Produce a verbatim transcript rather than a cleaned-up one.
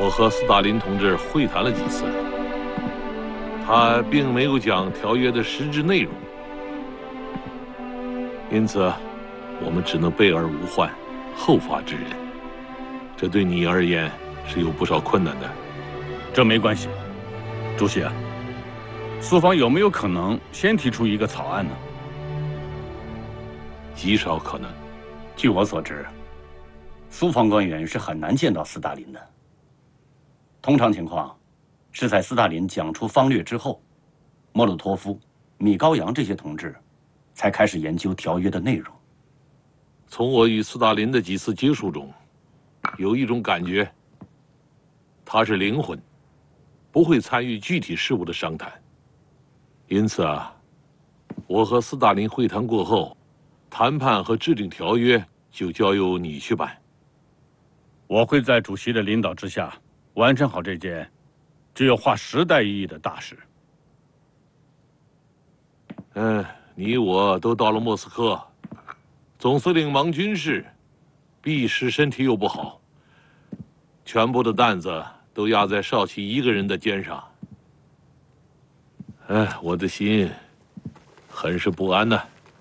我和斯大林同志会谈了几次，他并没有讲条约的实质内容，因此我们只能备而无患，后发制人。这对你而言是有不少困难的。 这没关系，主席啊，苏方有没有可能先提出一个草案呢？ 极少可能。 据我所知，苏方官员是很难见到斯大林的。通常情况，是在斯大林讲出方略之后，莫洛托夫、米高扬这些同志才开始研究条约的内容。 从我与斯大林的几次接触中，有一种感觉，他是灵魂，不会参与具体事务的商谈。因此啊，我和斯大林会谈过后，谈判和制定条约就交由你去办。 我会在主席的领导之下，完成好这件具有划时代意义的大事。 嗯，你我都到了莫斯科，总司令忙军事，毕师身体又不好，全部的担子都压在少奇一个人的肩上。哎，我的心很是不安呐。